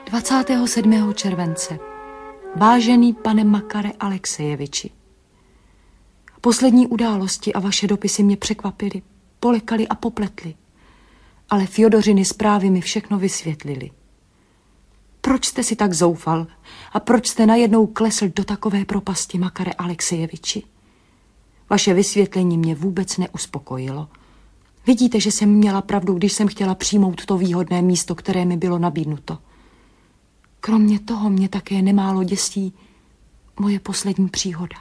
27. července. Vážený pane Makare Aleksejeviči, poslední události a vaše dopisy mě překvapily, polekali a popletly, ale Fjodořiny zprávy mi všechno vysvětlily. Proč jste si tak zoufal a proč jste najednou klesl do takové propasti, Makare Aleksejeviči? Vaše vysvětlení mě vůbec neuspokojilo. Vidíte, že jsem měla pravdu, když jsem chtěla přijmout to výhodné místo, které mi bylo nabídnuto. Kromě toho mě také nemálo děsí moje poslední příhoda.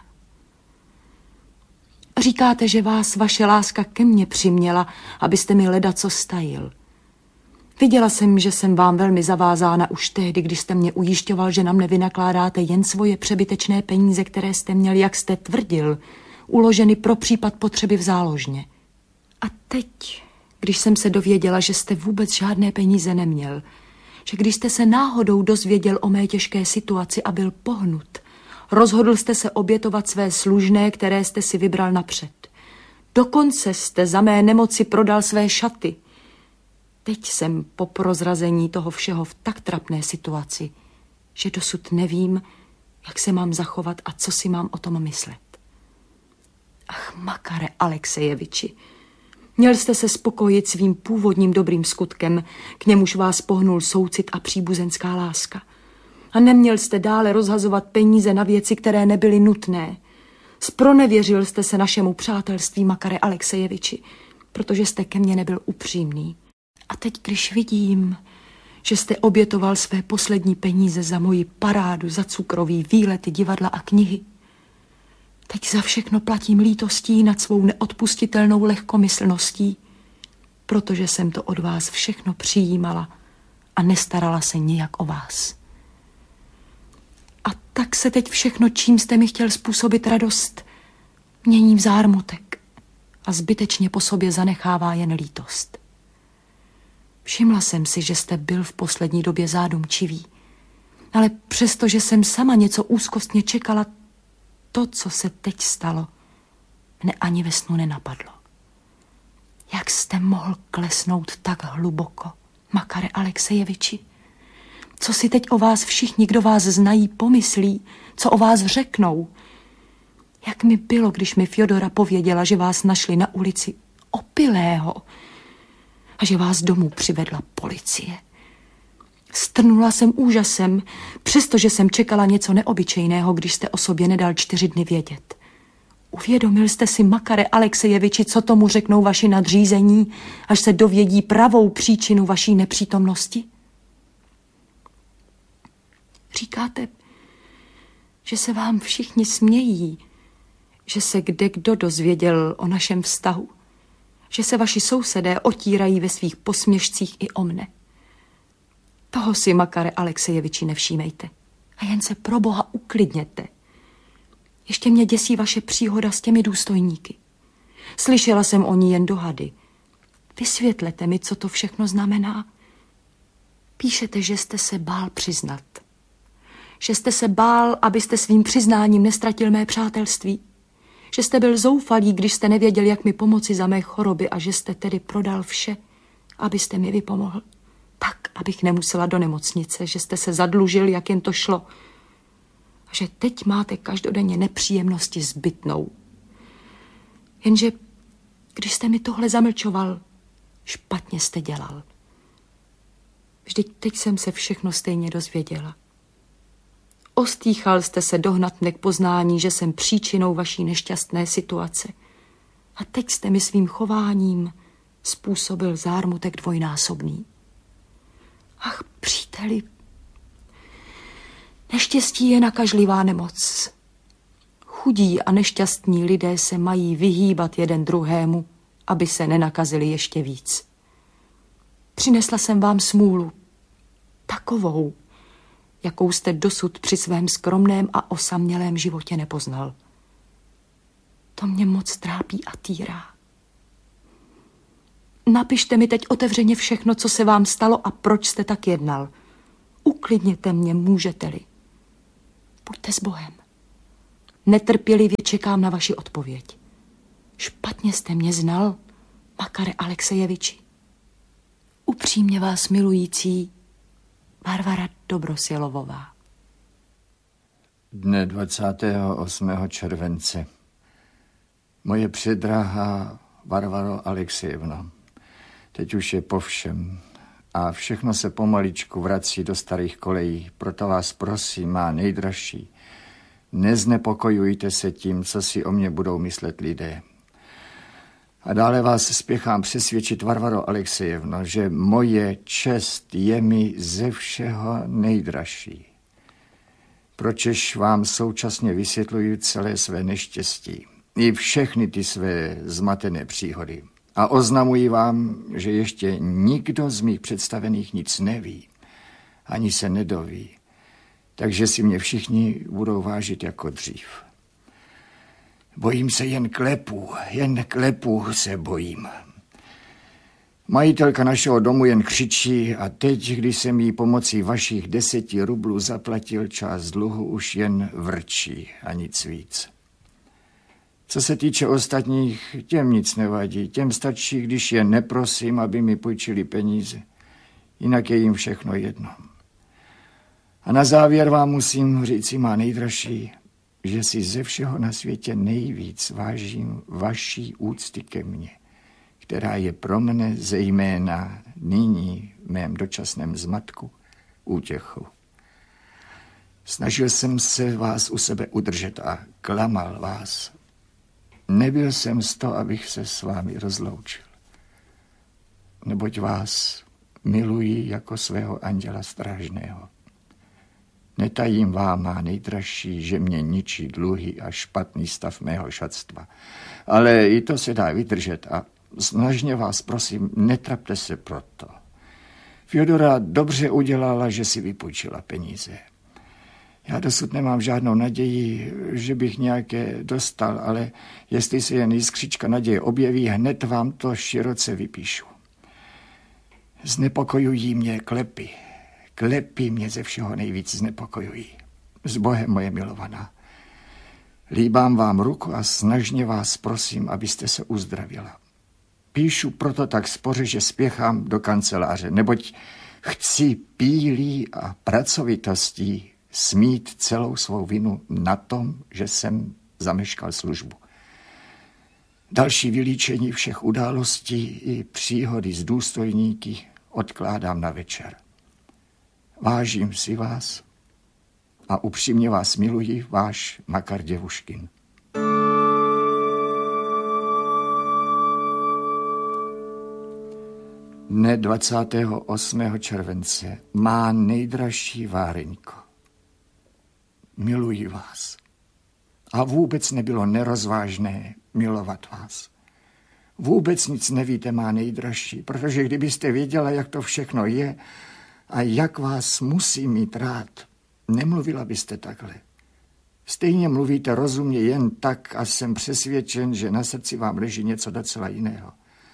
Říkáte, že vás vaše láska ke mně přiměla, abyste mi ledaco stajil. Viděla jsem, že jsem vám velmi zavázána už tehdy, když jste mě ujišťoval, že na mne vynakládáte jen svoje přebytečné peníze, které jste měl, jak jste tvrdil, uloženy pro případ potřeby v záložně. A teď, když jsem se dověděla, že jste vůbec žádné peníze neměl, že když jste se náhodou dozvěděl o mé těžké situaci a byl pohnut, rozhodl jste se obětovat své služné, které jste si vybral napřed. Dokonce jste za mé nemoci prodal své šaty. Teď jsem po prozrazení toho všeho v tak trapné situaci, že dosud nevím, jak se mám zachovat a co si mám o tom myslet. Ach, Makare Aleksejeviči, měl jste se spokojit svým původním dobrým skutkem, k němuž vás pohnul soucit a příbuzenská láska. A neměl jste dále rozhazovat peníze na věci, které nebyly nutné. Zpronevěřil jste se našemu přátelství, Makare Aleksejeviči, protože jste ke mně nebyl upřímný. A teď, když vidím, že jste obětoval své poslední peníze za moji parádu, za cukroví, výlety, divadla a knihy, teď za všechno platím lítostí nad svou neodpustitelnou lehkomyslností, protože jsem to od vás všechno přijímala a nestarala se nijak o vás. A tak se teď všechno, čím jste mi chtěl způsobit radost, mění v zármutek a zbytečně po sobě zanechává jen lítost. Všimla jsem si, že jste byl v poslední době zádumčivý, ale přestože jsem sama něco úzkostně čekala, to, co se teď stalo, mne ani ve snu nenapadlo. Jak jste mohl klesnout tak hluboko, Makare Aleksejeviči? Co si teď o vás všichni, kdo vás znají, pomyslí, co o vás řeknou? Jak mi bylo, když mi Fjodora pověděla, že vás našli na ulici opilého a že vás domů přivedla policie. Strnula jsem úžasem, přestože jsem čekala něco neobyčejného, když jste o sobě nedal 4 dny vědět. Uvědomil jste si, Makare Aleksejeviči, co tomu řeknou vaši nadřízení, až se dovědí pravou příčinu vaší nepřítomnosti? Říkáte, že se vám všichni smějí, že se kdekdo dozvěděl o našem vztahu, že se vaši sousedé otírají ve svých posměšcích i o mne. Toho si, Makare Aleksejeviči, nevšímejte a jen se pro Boha uklidněte. Ještě mě děsí vaše příhoda s těmi důstojníky. Slyšela jsem o ní jen dohady. Vysvětlete mi, co to všechno znamená. Píšete, že jste se bál přiznat. Že jste se bál, abyste svým přiznáním nestratil mé přátelství. Že jste byl zoufalý, když jste nevěděl, jak mi pomoci za mé choroby a že jste tedy prodal vše, abyste mi vypomohl. Tak, abych nemusela do nemocnice, že jste se zadlužil, jak jen to šlo. A že teď máte každodenně nepříjemnosti zbytnou. Jenže, když jste mi tohle zamlčoval, špatně jste dělal. Vždyť teď jsem se všechno stejně dozvěděla. Ostýchal jste se dohnat mne k poznání, že jsem příčinou vaší nešťastné situace. A teď jste mi svým chováním způsobil zármutek dvojnásobný. Ach, příteli, neštěstí je nakažlivá nemoc. Chudí a nešťastní lidé se mají vyhýbat jeden druhému, aby se nenakazili ještě víc. Přinesla jsem vám smůlu, takovou, jakou jste dosud při svém skromném a osamělém životě nepoznal. To mě moc trápí a týrá. Napište mi teď otevřeně všechno, co se vám stalo a proč jste tak jednal. Uklidněte mě, můžete-li. Buďte s Bohem. Netrpělivě čekám na vaši odpověď. Špatně jste mě znal, Makare Aleksejeviči. Upřímně vás milující Varvara Dobrosilovová. Dne 28. července. Moje předrahá Varvaro Alexejevno, teď už je po všem a všechno se pomaličku vrací do starých kolejí. Proto vás prosím, má nejdražší, neznepokojujte se tím, co si o mě budou myslet lidé. A dále vás spěchám přesvědčit, Varvaro Alexejevno, že moje čest je mi ze všeho nejdražší. Pročež vám současně vysvětluji celé své neštěstí i všechny ty své zmatené příhody. A oznamuji vám, že ještě nikdo z mých představených nic neví, ani se nedoví. Takže si mě všichni budou vážit jako dřív. Bojím se jen klepů se bojím. Majitelka našeho domu jen křičí a teď, když jsem jí pomocí vašich 10 rublů zaplatil část dluhu, už jen vrčí a nic víc. Co se týče ostatních, těm nic nevadí, těm stačí, když je neprosím, aby mi půjčili peníze. Jinak je jim všechno jedno. A na závěr vám musím říci, má nejdražší, že si ze všeho na světě nejvíc vážím vaší úcty ke mně, která je pro mne zejména nyní v mém dočasném zmatku útěchou. Snažil jsem se vás u sebe udržet a klamal vás. Nebyl jsem z toho, abych se s vámi rozloučil. Neboť vás miluji jako svého anděla strážného. Netajím vám, má nejdražší, že mě ničí dluhy a špatný stav mého šatstva. Ale i to se dá vydržet a snažně vás prosím, netrapte se proto. Fjodora dobře udělala, že si vypůjčila peníze. Já dosud nemám žádnou naději, že bych nějaké dostal, ale jestli se jen jiskřička naděje objeví, hned vám to široce vypíšu. Znepokojují mě klepy. Klepy mě ze všeho nejvíc znepokojují. S Bohem, moje milovaná. Líbám vám ruku a snažně vás prosím, abyste se uzdravila. Píšu proto tak spoře, že spěchám do kanceláře, neboť chci pílí a pracovitostí smít celou svou vinu na tom, že jsem zameškal službu. Další vylíčení všech událostí i příhody s důstojníky odkládám na večer. Vážím si vás a upřímně vás miluji, váš Makar Děvuškin. Dne 28. července, má nejdražší Váreňko. Miluji vás. A vůbec nebylo nerozvážné milovat vás. Vůbec nic nevíte, má nejdražší, protože kdybyste věděla, jak to všechno je a jak vás musím mít rád, nemluvila byste takhle. Stejně mluvíte rozumně jen tak a jsem přesvědčen, že na srdci vám leží něco docela jiného.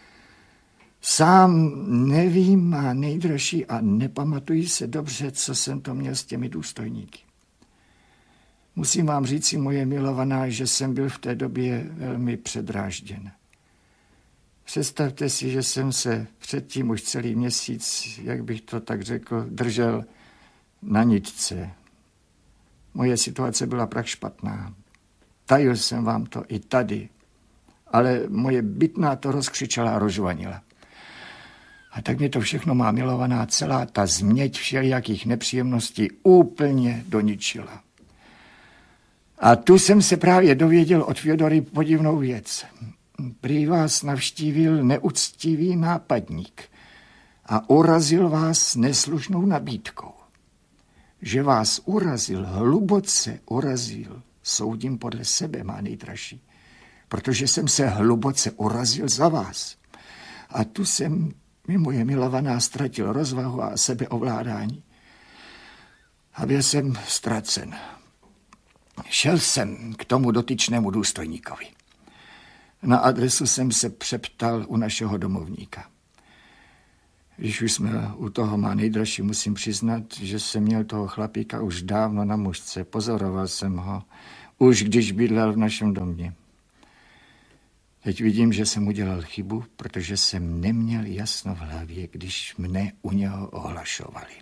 Sám nevím, má nejdražší, a nepamatuji se dobře, co jsem to měl s těmi důstojníky. Musím vám říci, moje milovaná, že jsem byl v té době velmi předrážděn. Představte si, že jsem se předtím už celý měsíc, jak bych to tak řekl, držel na nitce. Moje situace byla prach špatná. Tajil jsem vám to i tady, ale moje bytná to rozkřičela a rozžvanila. A tak mě to všechno, má milovaná, celá ta změť všelijakých nepříjemností úplně doničila. A tu jsem se právě dověděl od Fjodory podivnou věc. Prý vás navštívil neuctivý nápadník a urazil vás neslušnou nabídkou. Že vás urazil, hluboce urazil, soudím podle sebe, má nejdražší, protože jsem se hluboce urazil za vás. A tu jsem, moje milovaná, ztratil rozvahu a sebeovládání. A byl jsem ztracen. Šel jsem k tomu dotyčnému důstojníkovi. Na adresu jsem se přeptal u našeho domovníka. Když už jsme u toho, má nejdražší, musím přiznat, že jsem měl toho chlapíka už dávno na mužce. Pozoroval jsem ho, už když bydlel v našem domě. Teď vidím, že jsem udělal chybu, protože jsem neměl jasno v hlavě, když mne u něho ohlašovali.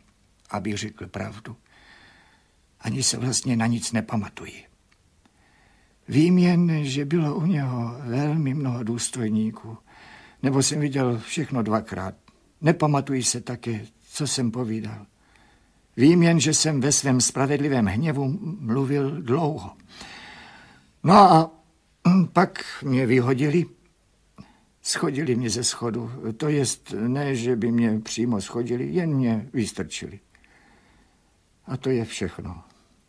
abych řekl pravdu. Ani se vlastně na nic nepamatuji. Vím jen, že bylo u něho velmi mnoho důstojníků, nebo jsem viděl všechno dvakrát. Nepamatuji se také, co jsem povídal. Vím jen, že jsem ve svém spravedlivém hněvu mluvil dlouho. No a pak mě vyhodili, schodili mě ze schodu. To jest, ne, že by mě přímo schodili, jen mě vystrčili. A to je všechno.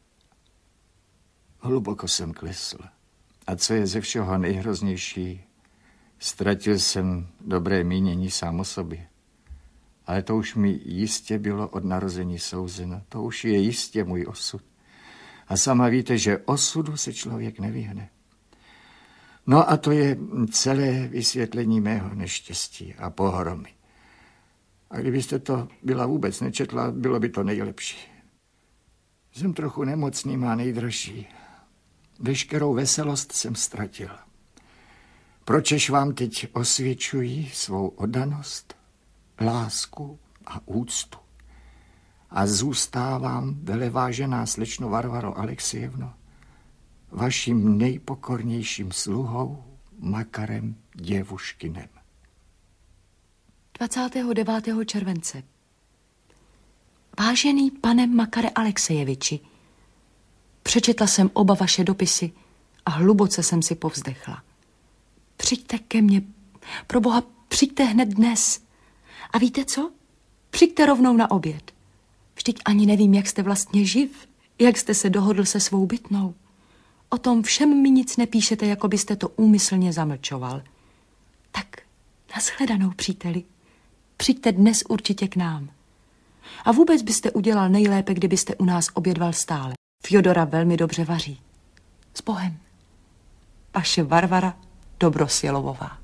Hluboko jsem klesl. A co je ze všeho nejhroznější, ztratil jsem dobré mínění sám o sobě. Ale to už mi jistě bylo od narození souzeno. To už je jistě můj osud. A sama víte, že osudu se člověk nevyhne. No a to je celé vysvětlení mého neštěstí a pohromy. A kdybyste to byla vůbec nečetla, bylo by to nejlepší. Jsem trochu nemocný, má nejdražší. Veškerou veselost jsem ztratil. Pročež vám teď osvědčuji svou oddanost, lásku a úctu. A zůstávám, velevážená slečno Varvaro Aleksejevno, vaším nejpokornějším sluhou Makarem Děvuškinem. 29. července. Vážený pane Makare Aleksejeviči, přečetla jsem oba vaše dopisy a hluboce jsem si povzdechla. Přijďte ke mně, pro Boha, přijďte hned dnes. A víte co? Přijďte rovnou na oběd. Vždyť ani nevím, jak jste vlastně živ, jak jste se dohodl se svou bytnou. O tom všem mi nic nepíšete, jako byste to úmyslně zamlčoval. Tak nashledanou, příteli. Přijďte dnes určitě k nám. A vůbec byste udělal nejlépe, kdybyste u nás obědval stále. Fjodora velmi dobře vaří. S Bohem. Vaše Varvara Dobrosjelovová.